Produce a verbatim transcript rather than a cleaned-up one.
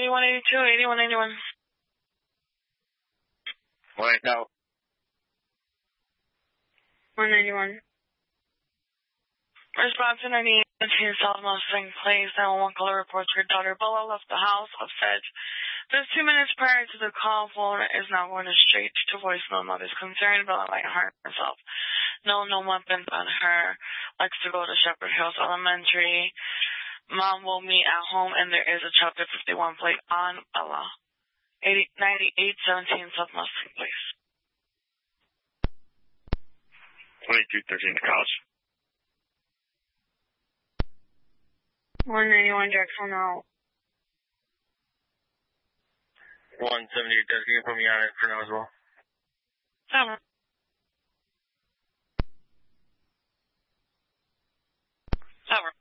eighty-one eighty-two, eighty-one eighty-one. Wait, no. one ninety-one. Response to ninety-eight seventeen South Mustang Place. nine one one caller reports her daughter Bella left the house upset. Just two minutes prior to the call, phone is now going straight to voicemail. Mother's concerned. Bella might harm herself. No, no weapons on her. Likes to go to Shepherd Hills Elementary. Mom will meet at home, and there is a chapter fifty-one plate on Bella. ninety-eight seventeen South Mustang Place. twenty-two thirteen College. one ninety-one Jackson out. one seventy-eight, does you put me on it for now as well? Seven. Seven.